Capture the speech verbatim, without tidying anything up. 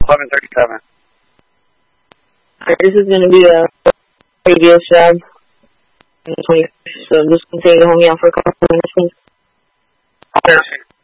eleven thirty-seven. Alright, this is going to be a previous job. So just continue to hold me out for a couple minutes, please. Okay.